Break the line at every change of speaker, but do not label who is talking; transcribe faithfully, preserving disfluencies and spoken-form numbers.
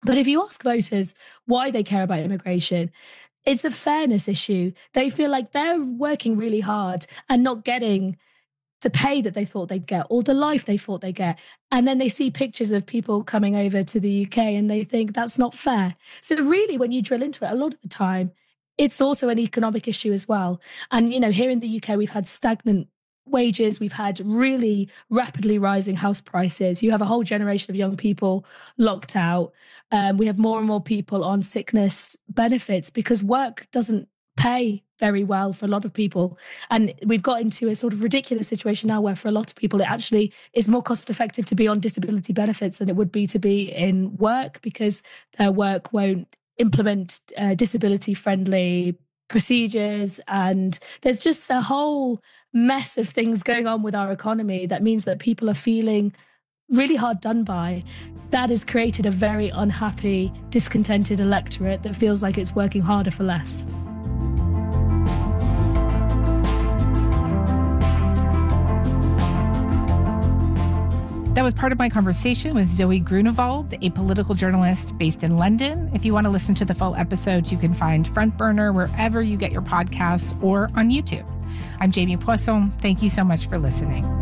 But if you ask voters why they care about immigration, it's a fairness issue. They feel like they're working really hard and not getting the pay that they thought they'd get or the life they thought they'd get. And then they see pictures of people coming over to the U K and they think that's not fair. So really, when you drill into it, a lot of the time, it's also an economic issue as well. And, you know, here in the U K, we've had stagnant wages. We've had really rapidly rising house prices. You have a whole generation of young people locked out. Um, we have more and more people on sickness benefits because work doesn't pay very well for a lot of people. And we've got into a sort of ridiculous situation now where for a lot of people, it actually is more cost effective to be on disability benefits than it would be to be in work because their work won't implement uh, disability friendly procedures. And there's just a whole mess of things going on with our economy that means that people are feeling really hard done by. That has created a very unhappy, discontented electorate that feels like it's working harder for less.
That was part of my conversation with Zoe Grunewald, a political journalist based in London. If you want to listen to the full episode, you can find Front Burner wherever you get your podcasts or on YouTube. I'm Jamie Poisson. Thank you so much for listening.